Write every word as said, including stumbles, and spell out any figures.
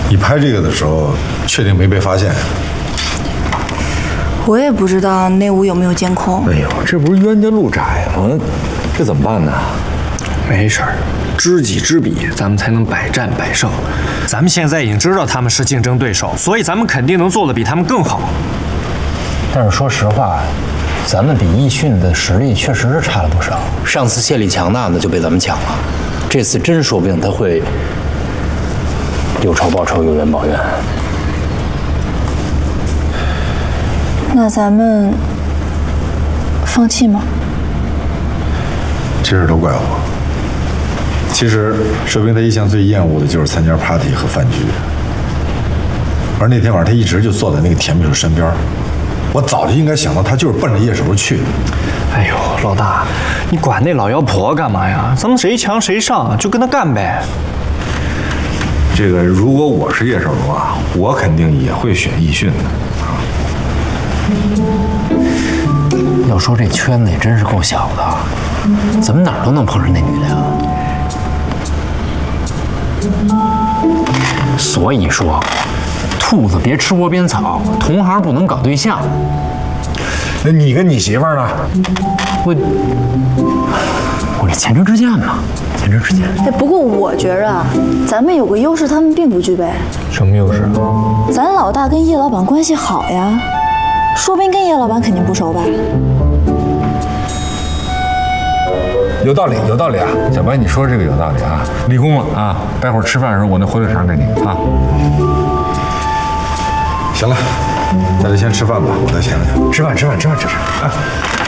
你拍这个的时候，确定没被发现？ 我也不知道那屋有没有监控。 哎呦，这不是冤家路窄吗？这怎么办呢？ 没事儿，知己知彼，咱们才能百战百胜。咱们现在已经知道他们是竞争对手，所以咱们肯定能做得比他们更好。 但是说实话，咱们比易迅的实力确实是差了不少。上次谢力强大呢就被咱们抢了，这次真说不定他会有仇报仇，有冤报冤。 那咱们放弃吗？ 这事都怪我。其实，射兵他一向最厌恶的就是参加 party 和饭局，而那天晚上他一直就坐在那个甜秘书身边。我早就应该想到，他就是奔着叶守去的。 哎呦，老大，你管那老妖婆干嘛呀？咱们谁强谁上，就跟他干呗。 这个，如果我是叶守荣啊，我肯定也会选易迅的。 要说这圈子也真是够小的，怎么哪儿都能碰上那女的呀？所以说，兔子别吃窝边草，同行不能搞对象。 那你跟你媳妇儿呢？ 我我这前车之鉴嘛，前车之鉴。 哎，不过我觉着啊，咱们有个优势，他们并不具备。 什么优势？ 咱老大跟叶老板关系好呀，说不定跟叶老板肯定不熟吧？ 有道理，有道理啊，小白，你说这个有道理啊，立功了啊！待会儿吃饭的时候，我那火腿肠给你啊。 行了，大家先吃饭吧，我再想想。 吃饭，吃饭，吃饭，吃饭啊！